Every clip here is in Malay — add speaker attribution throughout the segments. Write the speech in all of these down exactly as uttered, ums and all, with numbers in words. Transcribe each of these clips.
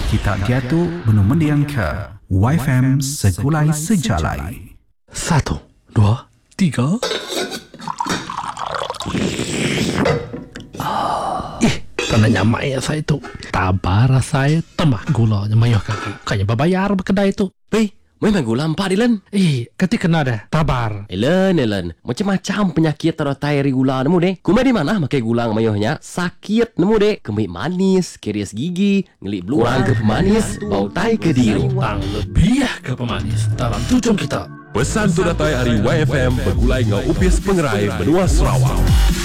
Speaker 1: Kita jatuh Benung mendiang ke Y F M Segulai Sejalai.
Speaker 2: Satu, dua, tiga. Ih, kena nyamak ya saya tu. Tabar saya tambah gula nyamayah kaki. Kayaknya berbayar berkedai tu.
Speaker 3: Hei, memang gula empat Dilan.
Speaker 2: Eh, kati kena dah. Tabar.
Speaker 3: Elan, Elan. Macam-macam penyakit teratai dari gula nemu deh. Kumai di mana makai gula mayahnya? Sakit nemu deh. Kemik manis, keris gigi, ngelik beluang ke pemanis, bau tai ke diri.
Speaker 2: Tang lebih ke pemanis dalam tujuan kita.
Speaker 4: Pesan tu datai hari Y F M bergulai ngau upis pengerai benua Sarawak.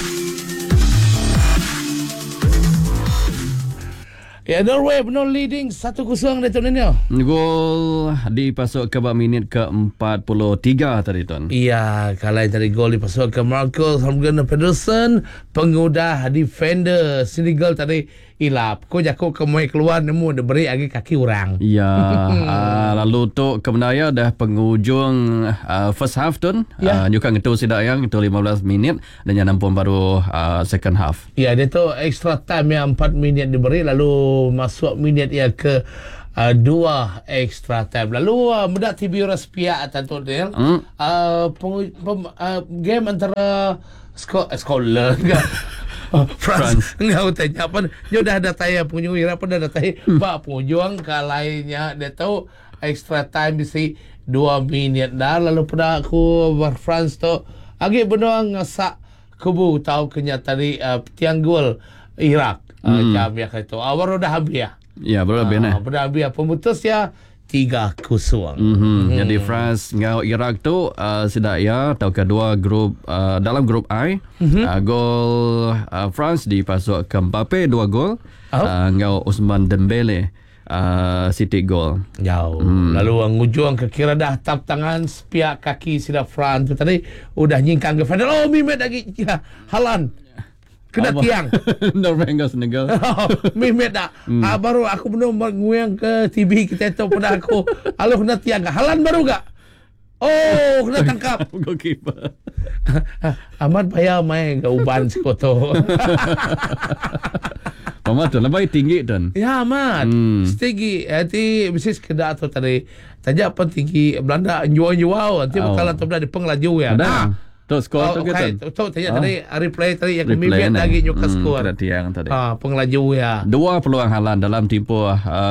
Speaker 5: Ya, Norway benar leading satu kosong dia tu Nino.
Speaker 6: Gol dipasuk ke minit ke empat puluh tiga tadi tuan.
Speaker 5: Iya, kalau tadi gol dipasuk ke Marcus Holmgren Pedersen, pengudah defender Senegal tadi ilap. Ko jago ke mai keluar nemu dia beri lagi kaki orang.
Speaker 6: Ya, uh, lalu tu kebenaya dah penghujung uh, first half tuan.
Speaker 5: Ya.
Speaker 6: Uh, juga ngetu sidak yang itu lima belas minit dan yang nampun baru uh, second half.
Speaker 5: Ya, dia tu extra time yang empat minit diberi lalu masuk minit ya ke uh, dua extra time. Lalu uh, mudah T B Ras pihak Tanto Del. Hmm. Uh, peng, pem, uh, game antara Sko- uh, Scotland enggak uh, France enggak tanya apa dia dah ada tayar pengunjung Iraq pun dah ada tayar pak pengunjung kalainya dia tahu extra time bisi dua minit dah lalu pada aku France tu agak benar ngasak kubu tahu kenyataan tadi uh, tiang gol Iraq. Hmm. Uh, jam ya itu. Awal dah habis ya.
Speaker 6: Ya, baru habis nah.
Speaker 5: Baru habis pemutus ya tiga kosong.
Speaker 6: Mm-hmm. Hmm. Jadi France ngau Iraq tu uh, sidak ya atau kedua grup uh, dalam grup I. Mm-hmm. Uh, gol uh, France dipasuk ke Mbappe dua gol. Oh. Uh, ngau Ousmane Dembele uh, City gol.
Speaker 5: Jauh. Hmm. Lalu ngujung ke kira dah tap tangan sepihak kaki sida France tu tadi udah nyingkang ke final. Oh, Mimet lagi ya, Haaland. Kena Apa? Tiang.
Speaker 6: Norwegia Senegal.
Speaker 5: Oh, Mimet dah. Hmm. Ah, baru aku benar menguang ke T V kita tu pada aku. Halo kena tiang ke. Haaland baru gak? Oh, kena tangkap.
Speaker 6: Goalkeeper.
Speaker 5: Ahmad bayar main ke uban sekoto.
Speaker 6: Ahmad tu lebih tinggi dan.
Speaker 5: Ya, Ahmad. Hmm. Setinggi. Nanti bisnis kedai tu tadi. Tanya apa tinggi Belanda jual-jual. Nanti oh. Bakalan tu di pengelaju ya. Nah.
Speaker 6: Tu skor
Speaker 5: oh,
Speaker 6: tu
Speaker 5: okay.
Speaker 6: kita.
Speaker 5: Tu tanya oh. tadi replay tadi yang Mimet lagi nyuka
Speaker 6: hmm,
Speaker 5: skor.
Speaker 6: Tiang tadi.
Speaker 5: Ah, pengelaju ya.
Speaker 6: Dua peluang Haaland dalam tempoh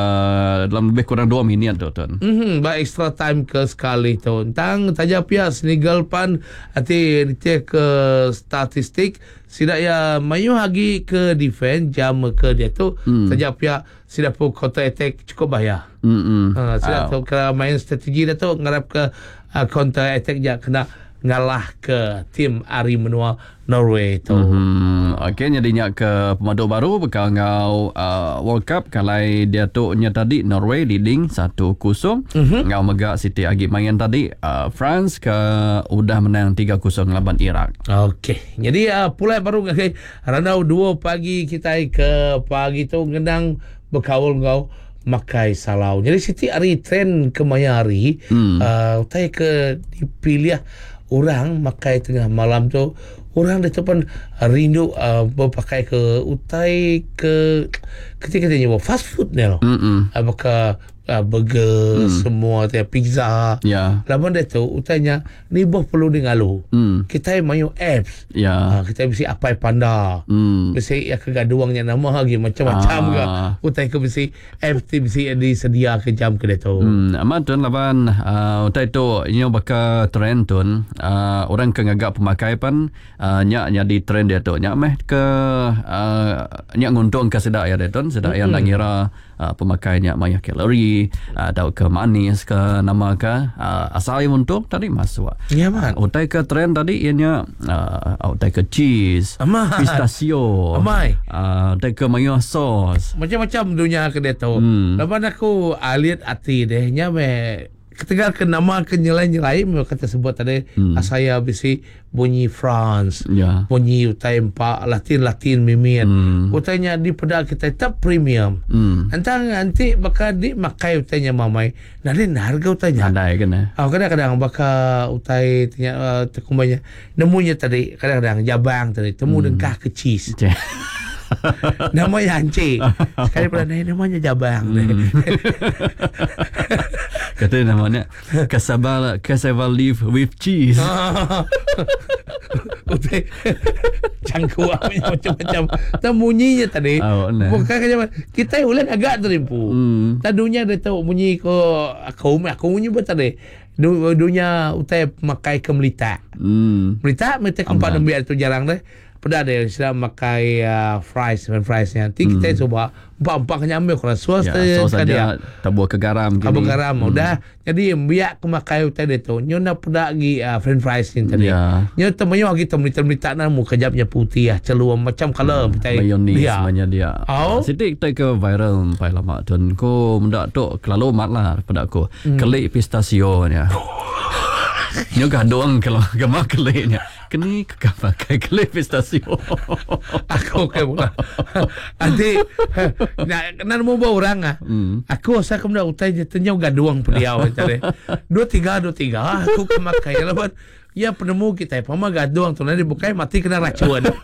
Speaker 6: uh, dalam lebih kurang dua minit tu tuan.
Speaker 5: Mhm, baik extra time ke sekali tu. Tang tanya pia Senegal pan hati dia ke statistik sidak ya mayu lagi ke defense jam ke dia tu hmm. tanya pia sidak pun counter attack cukup bahaya. Hmm. Ha, sidak tu kalau main strategi dia tu ngarap ke uh, counter attack je kena ngalah ke tim Ari menua Norway tu.
Speaker 6: Mm-hmm. Okey, jadinya ke pemandu baru bekal ngau uh, World Cup kalau dia tu nya tadi Norway leading satu kosong. Mm-hmm. Ngau megak City agi main tadi uh, France ke udah menang tiga kosong lawan Iraq.
Speaker 5: Okey. Jadi uh, pulai baru okay. Ranau dua pagi kita ke pagi tu ngendang berkawal ngau Makai Salau. Jadi Siti hari trend ke maya hari hmm. uh, utai ke dipilih orang makai tengah malam tu orang dia tu pun rindu uh, berpakai ke utai ke ketika dia nyawa fast food ni loh. Apakah uh, burger mm. semua tu pizza.
Speaker 6: Ya. Yeah.
Speaker 5: Lama dia tu utanya ni boh perlu dengalu. Mm. Kita mayu apps.
Speaker 6: Ya. Yeah.
Speaker 5: Uh, kita mesti apai panda. Mm. Mesti ya kegaduangnya nama lagi macam-macam ah. ke. Utai ke mesti apps tu mesti disedia ke jam ke dia tu.
Speaker 6: Hmm, amat tuan lawan uh, utai tu nyo baka trend tuan uh, orang ke ngagak pemakai pan uh, nyak nya di trend dia tu nyak meh ke uh, nyak nguntung ke sedak ya dia tuan sedak mm-hmm. yang nak ngira uh, pemakainya banyak kalori atau uh, ke manis ke nama ke uh, asal yang untung tadi masuk.
Speaker 5: Ya man.
Speaker 6: Uh, utai ke trend tadi ianya uh, utai ke cheese,
Speaker 5: Amat.
Speaker 6: pistachio,
Speaker 5: Amai.
Speaker 6: Uh, utai ke mayo sauce.
Speaker 5: Macam-macam dunia ke dia tu. Hmm. Lepas aku alit hati deh nya me ketika ke nama ke nyelai-nyelai kata sebut tadi hmm. saya bisi bunyi France
Speaker 6: yeah.
Speaker 5: bunyi utai empat Latin-Latin mimit hmm. utainya di pedal kita tetap premium hmm. entang nanti bakal di makai utainya mamai nanti harga utainya
Speaker 6: ada kena
Speaker 5: oh, kadang-kadang bakal utai tanya uh, tekumbanya nemunya tadi kadang-kadang jabang tadi temu hmm. dengkah ke cheese Namanya Hancik. Sekali pula namanya Jabang.
Speaker 6: Katanya namanya cassava cassava leaf with cheese.
Speaker 5: Utai cangkuk macam-macam. Tak bunyinya tadi.
Speaker 6: Oh, nah.
Speaker 5: Bukan macam kita ulan agak terimpu.
Speaker 6: Hmm.
Speaker 5: Tadunya dia tahu bunyi ko aku aku bunyi betul tadi. Du, dunia utai makai ke melita.
Speaker 6: Hmm.
Speaker 5: Melita melita keempat
Speaker 6: Aman.
Speaker 5: ambil itu jarang deh. Pada ada yang sudah makai uh, fries dan friesnya. Nanti hmm. kita coba empat-empat nyambil kalau sos
Speaker 6: Ya, sos saja tabur ke garam
Speaker 5: Abu garam hmm. udah. Jadi biar kemakai tadi tu. Nyo nak pada lagi uh, french fries ni tadi.
Speaker 6: Ya.
Speaker 5: Nyo temanyo lagi temlita-melita na mu kejapnya putih ah celuang macam color petai.
Speaker 6: Mayonis
Speaker 5: dia.
Speaker 6: semuanya dia.
Speaker 5: Oh.
Speaker 6: Sidik tak ke viral pai lama tuan ko mendak tok kelalu mat lah pada aku. Hmm. Kelik pistachio-nya. Nyo gadong kalau gama keliknya. Kini kekak pakai kelik pistachio.
Speaker 5: Aku ke pula. Nanti nak nak mau bawa orang ah.
Speaker 6: Hmm.
Speaker 5: Aku rasa aku nak utai je tenyau gaduang peliau cari. Dua tiga dua tiga aku kemakai lepas ya penemu kita pama gaduang tu nanti bukai mati kena racun.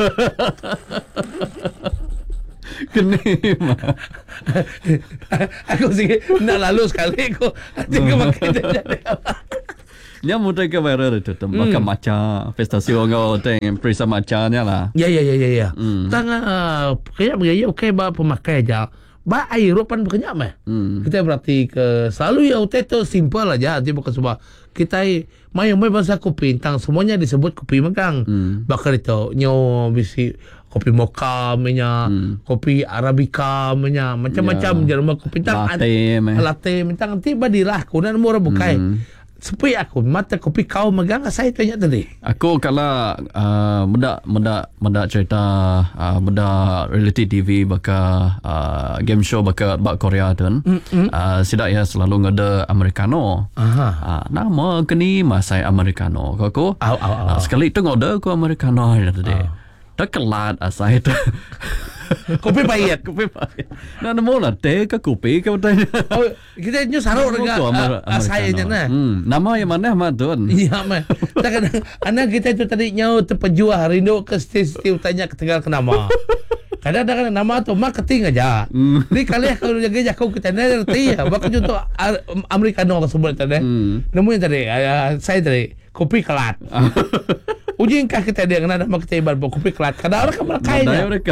Speaker 6: Kini mah.
Speaker 5: Aku sih nak lalu sekali aku nanti kemakai jadi.
Speaker 6: Nya mudah ke viral itu tu makan matcha pistachio ngau teng perisa matcha-nya lah.
Speaker 5: Ya ya ya ya ya.
Speaker 6: Hmm.
Speaker 5: Tang uh, kaya begaya okey ba pemakai aja. Ba air ropan berkenyak meh.
Speaker 6: Hmm.
Speaker 5: Kita berarti ke selalu ya utai tu simple aja dia bukan sebab kita mayo mai bahasa kopi tang semuanya disebut kopi megang.
Speaker 6: Hmm.
Speaker 5: Bakal itu nyo bisi kopi mocha menya,
Speaker 6: Hmm.
Speaker 5: kopi arabica menya, macam-macam
Speaker 6: Ya.
Speaker 5: jerman kopi tang
Speaker 6: Latte meh.
Speaker 5: latte mentang tiba dirah kunan murah bukai.
Speaker 6: Hmm.
Speaker 5: Sepi aku mata kopi kau megang saya tanya tadi.
Speaker 6: Aku kalau uh, benda benda benda cerita uh, benda reality T V baka uh, game show baka bak Korea tu uh, sidak ya selalu ngada americano.
Speaker 5: Aha.
Speaker 6: Uh, nama kini masai americano. Kau
Speaker 5: Au au au.
Speaker 6: uh, sekali tu ngada ku americano ya tadi. Tak kelat asai tu.
Speaker 5: Kopi pahit.
Speaker 6: Kopi pahit. Nah, nemu lah teh ke kopi ke betul.
Speaker 5: Oh, kita nyo sarok dengan uh, saya nya na.
Speaker 6: Hmm, nama yang mana mat tuan?
Speaker 5: Iya mah. Tak anak kita itu tadi nyaw terpejuah rindu ke stil tanya ke Tegal ke nama. Kadang-kadang nama tu marketing aja.
Speaker 6: Hmm.
Speaker 5: Ni kali kalau jaga jago kita nanti ya. Bakal contoh americano sebut tadi.
Speaker 6: Hmm.
Speaker 5: Nemu yang tadi uh, saya tadi kopi kelat. Ujung kah kita dia kena nama kita ibar kopi kelat. Kadang orang kan
Speaker 6: Mandai
Speaker 5: merakainya.
Speaker 6: mereka.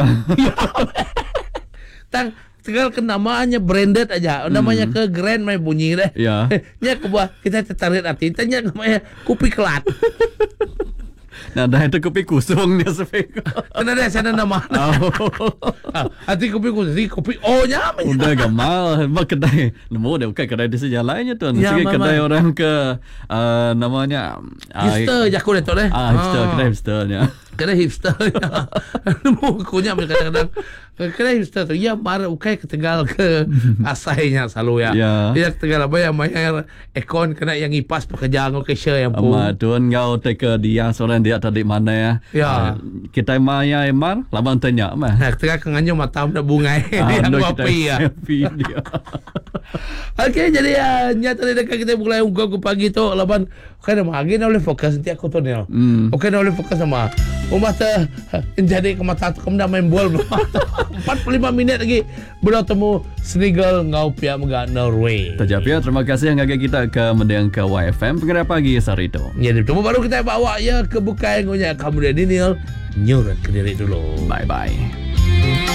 Speaker 5: Tang Tegal ke namanya branded aja. Namanya ke grand main bunyi deh.
Speaker 6: Ya.
Speaker 5: Nya kebuah kita tertarik hati. Tanya namanya kopi kelat.
Speaker 6: Nah, dah itu kopi kusung dia sepek.
Speaker 5: Kena dah sana nama. Hati kopi khusus, hati kopi oh nya.
Speaker 6: Udah gamal, mak kedai. Nemu dia bukan kedai di sejalannya tuan.
Speaker 5: Ya,
Speaker 6: Sekali
Speaker 5: mama.
Speaker 6: kedai orang ke uh, namanya uh,
Speaker 5: Hipster jago dah tu deh.
Speaker 6: Ah, hipster, kedai hipsternya.
Speaker 5: Kedai hipster. Nemu kunyap kadang-kadang. Kedai hipster tu ya mar ukai ke Tegal ke asainya selalu ya.
Speaker 6: Ya.
Speaker 5: Dia ke Tegal apa yang bayar ekon kena yang ipas pekerja ngau cashier yang pun.
Speaker 6: Ama tuan ngau take dia seorang dia tadi mana ya.
Speaker 5: Ya.
Speaker 6: Uh, kita maya emar, laban tanya mah.
Speaker 5: Nah, Tegal kenganyo mata dah bungai dia
Speaker 6: ando
Speaker 5: kopi ya.
Speaker 6: Happy dia.
Speaker 5: Okey, jadi ya nyata dekat kita mulai ungkap ke pagi tu laban kan magi nak boleh fokus nanti aku tu ni.
Speaker 6: Hmm.
Speaker 5: Okey, nak boleh fokus sama. Umah tu jadi ke mata tu kemudian main bola. empat puluh lima minit lagi belum temu Snigel ngau pihak megak Norway.
Speaker 6: Tajapia, terima kasih yang agak kita ke mendiang ke Y F M pengerai pagi Sarito.
Speaker 5: Jadi temu baru kita bawa ya ke bukai ngunya kamu dia dinil nyurat ke diri dulu.
Speaker 6: Bye bye.